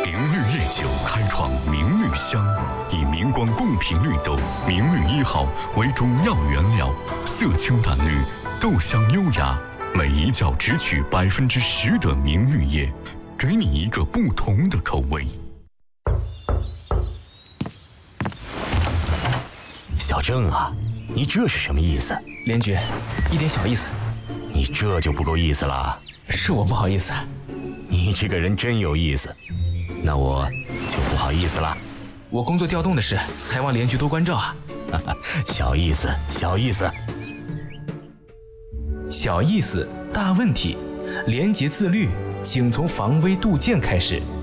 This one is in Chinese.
明绿夜酒开创明绿香，以明光贡品绿豆明绿1号为主要原料，色清淡绿，豆香优雅，每一窖只取10%的明绿叶，给你一个不同的口味。 小郑啊，你这是什么意思？ 连局，一点小意思。 你这就不够意思了。 是我不好意思。 你这个人真有意思，那我就不好意思了。 我工作调动的事，还望连局多关照啊。 小意思，小意思。 小意思，大问题。廉洁自律，请从防微杜渐开始。